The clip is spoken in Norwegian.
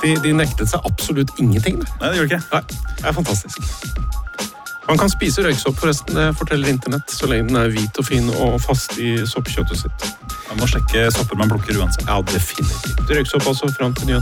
De nektet seg absolutt ingenting. Nei, det gjør det ikke. Nei, det fantastisk. Man kan spise røyksopp forresten, det forteller internett, så lenge den hvit og fin og fast i soppkjøttet sitt. Man må sjekke sopper man plukker uansett. Ja, definitivt. Røyksopp altså frem til nyhetene.